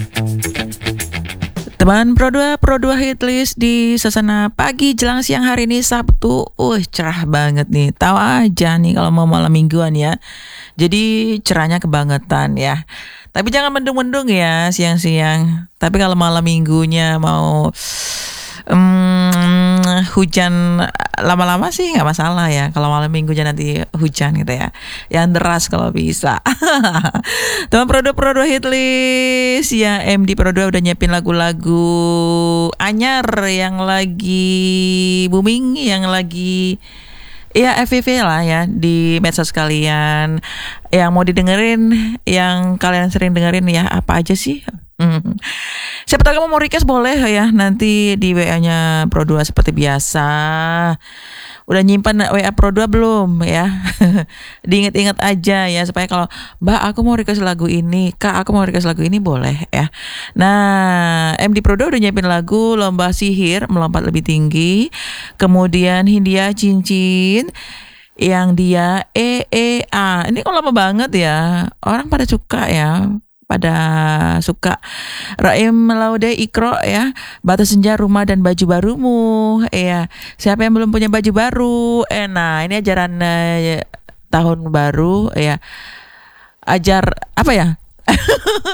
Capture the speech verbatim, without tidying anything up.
Teman Pro dua, Pro dua Hitlist di suasana pagi jelang siang hari ini Sabtu. Uh, cerah banget nih. Tahu aja nih kalau mau malam mingguan ya. Jadi cerahnya kebangetan ya. Tapi jangan mendung-mendung ya siang-siang. Tapi kalau malam minggunya mau um, hujan lama-lama sih nggak masalah ya. Kalau malam minggunya nanti hujan gitu ya. Yang deras kalau bisa. Teman Pro dua, Pro dua Hitlist ya, M D Pro dua udah nyiapin lagu-lagu anyar yang lagi booming, yang lagi ya F Y P lah ya di medsos kalian. Yang mau didengerin, yang kalian sering dengerin ya apa aja sih? Hmm. Siapa tahu kamu mau request boleh ya nanti di W A-nya Pro dua seperti biasa. Udah nyimpan W A Pro dua belum ya? Diinget-inget aja ya supaya kalau Mbak aku mau request lagu ini, Kak aku mau request lagu ini boleh ya. Nah, M D Pro dua udah nyiapin lagu Lomba Sihir Melompat Lebih Tinggi, kemudian Hindia Cincin yang dia E E A. Ini kok lama banget ya. Orang pada suka ya. Pada suka. Raim Laude Ikro ya, Batu Senja Rumah dan Baju Barumu ya. Siapa yang belum punya baju baru? Eh nah ini ajaran eh, tahun baru ya. Ajar apa ya?